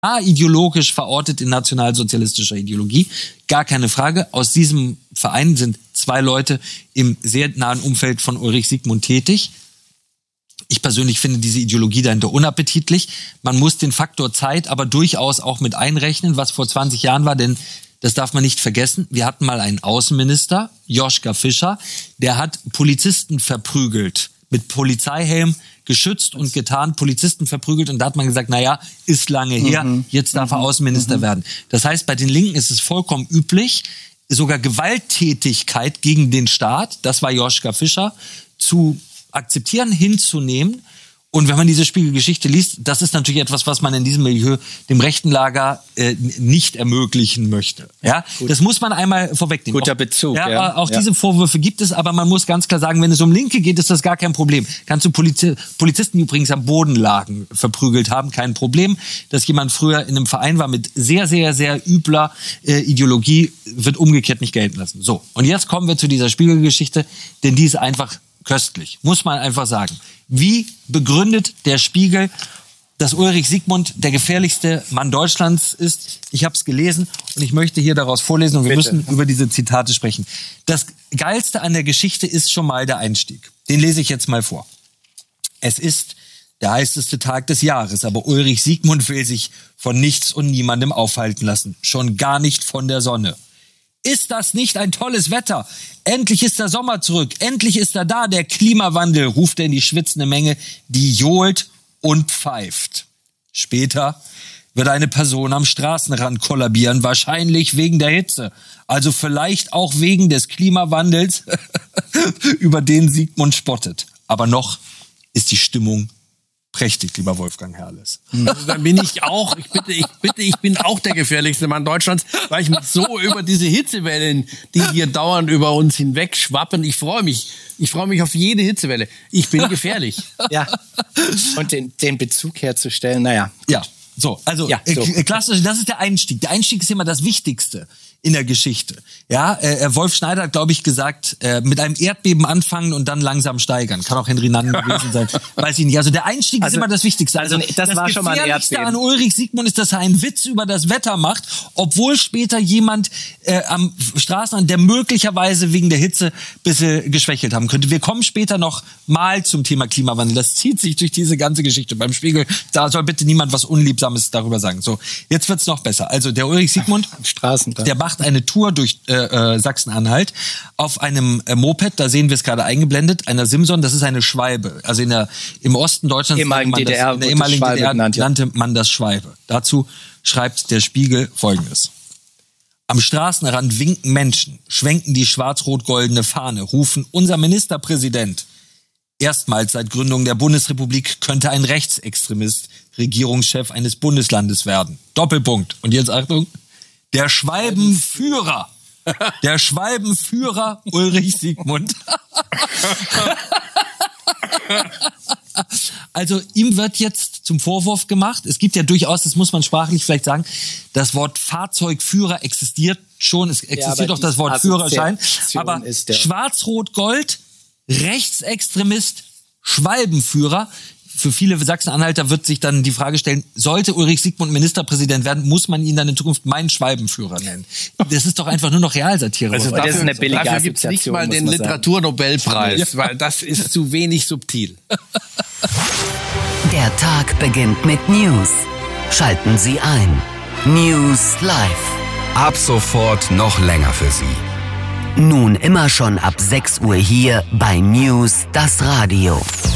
ideologisch verortet in nationalsozialistischer Ideologie. Gar keine Frage. Aus diesem Verein sind 2 Leute im sehr nahen Umfeld von Ulrich Siegmund tätig. Ich persönlich finde diese Ideologie dahinter unappetitlich. Man muss den Faktor Zeit aber durchaus auch mit einrechnen, was vor 20 Jahren war, denn das darf man nicht vergessen. Wir hatten mal einen Außenminister, Joschka Fischer, der hat Polizisten verprügelt, mit Polizeihelm geschützt und getarnt, Polizisten verprügelt, und da hat man gesagt, naja, ist lange her, jetzt darf er Außenminister werden. Das heißt, bei den Linken ist es vollkommen üblich, sogar Gewalttätigkeit gegen den Staat, das war Joschka Fischer, zu akzeptieren, hinzunehmen. Und wenn man diese Spiegelgeschichte liest, das ist natürlich etwas, was man in diesem Milieu dem rechten Lager nicht ermöglichen möchte. Ja, das muss man einmal vorwegnehmen. Guter Bezug. Auch diese Vorwürfe gibt es, aber man muss ganz klar sagen, wenn es um Linke geht, ist das gar kein Problem. Kannst du Polizisten, die übrigens am Boden lagen, verprügelt haben, kein Problem. Dass jemand früher in einem Verein war mit sehr, sehr, sehr übler Ideologie, wird umgekehrt nicht gelten lassen. So, und jetzt kommen wir zu dieser Spiegelgeschichte, denn die ist einfach köstlich, muss man einfach sagen. Wie begründet der Spiegel, dass Ulrich Siegmund der gefährlichste Mann Deutschlands ist? Ich habe es gelesen und ich möchte hier daraus vorlesen und wir müssen über diese Zitate sprechen. Das Geilste an der Geschichte ist schon mal der Einstieg. Den lese ich jetzt mal vor. Es ist der heißeste Tag des Jahres, aber Ulrich Siegmund will sich von nichts und niemandem aufhalten lassen. Schon gar nicht von der Sonne. Ist das nicht ein tolles Wetter? Endlich ist der Sommer zurück. Endlich ist er da, der Klimawandel, ruft er in die schwitzende Menge, die johlt und pfeift. Später wird eine Person am Straßenrand kollabieren, wahrscheinlich wegen der Hitze. Also vielleicht auch wegen des Klimawandels, über den Siegmund spottet. Aber noch ist die Stimmung prächtig, lieber Wolfgang Herrles. Also dann bin ich auch, ich bin auch der gefährlichste Mann Deutschlands, weil ich mich so über diese Hitzewellen, die hier dauernd über uns hinweg schwappen, ich freue mich auf jede Hitzewelle. Ich bin gefährlich. Ja. Und den Bezug herzustellen, naja. Ja, so, also klassisch, das ist der Einstieg. Der Einstieg ist immer das Wichtigste in der Geschichte. Ja, Wolf Schneider hat, glaube ich, gesagt, mit einem Erdbeben anfangen und dann langsam steigern. Kann auch Henry Nannen gewesen sein. Weiß ich nicht. Also der Einstieg ist immer das Wichtigste. Also das war schon mal ein Gefährlichste Erdbeben. an Ulrich Siegmund ist, dass er einen Witz über das Wetter macht, obwohl später jemand am Straßenrand, der möglicherweise wegen der Hitze ein bisschen geschwächelt haben könnte. Wir kommen später noch mal zum Thema Klimawandel. Das zieht sich durch diese ganze Geschichte beim Spiegel. Da soll bitte niemand was Unliebsames darüber sagen. So, jetzt wird's noch besser. Also der Ulrich Siegmund, der macht eine Tour durch Sachsen-Anhalt auf einem Moped, da sehen wir es gerade eingeblendet, einer Simson, das ist eine Schwalbe. Also im Osten Deutschlands, in der ehemaligen DDR nannte man das Schwalbe. Dazu schreibt der Spiegel Folgendes. Am Straßenrand winken Menschen, schwenken die schwarz-rot-goldene Fahne, rufen unser Ministerpräsident. Erstmals seit Gründung der Bundesrepublik könnte ein Rechtsextremist Regierungschef eines Bundeslandes werden. Doppelpunkt. Und jetzt Achtung. Der Schwalbenführer Ulrich Siegmund. Also ihm wird jetzt zum Vorwurf gemacht, es gibt ja durchaus, das muss man sprachlich vielleicht sagen, das Wort Fahrzeugführer existiert schon, es existiert auch das Wort Führerschein, aber Schwarz-Rot-Gold, Rechtsextremist, Schwalbenführer. Für viele Sachsen-Anhalter wird sich dann die Frage stellen, sollte Ulrich Siegmund Ministerpräsident werden, muss man ihn dann in Zukunft meinen Schwalbenführer nennen. Das ist doch einfach nur noch Realsatire. Also das ist eine billige dafür gibt es nicht mal den Literaturnobelpreis, weil das ist zu wenig subtil. Der Tag beginnt mit News. Schalten Sie ein. News Live. Ab sofort noch länger für Sie. Nun immer schon ab 6 Uhr hier bei News, das Radio.